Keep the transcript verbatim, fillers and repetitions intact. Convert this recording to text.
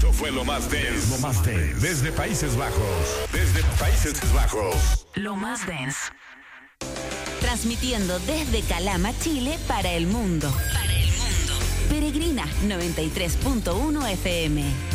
Esto fue lo más dance. Lo más dance. Desde Países Bajos. Desde Países Bajos. Lo más dance. Transmitiendo desde Calama, Chile, para el mundo. Para el mundo. Peregrina noventa y tres punto uno F M.